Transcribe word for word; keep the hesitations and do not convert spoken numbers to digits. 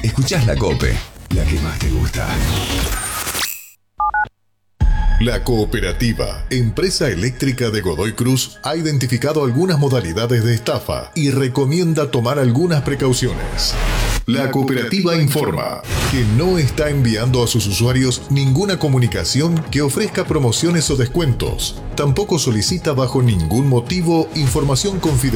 Escuchás La Cope, la que más te gusta. La Cooperativa, empresa eléctrica de Godoy Cruz, ha identificado algunas modalidades de estafa y recomienda tomar algunas precauciones. La Cooperativa informa que no está enviando a sus usuarios ninguna comunicación que ofrezca promociones o descuentos. Tampoco solicita bajo ningún motivo información confidencial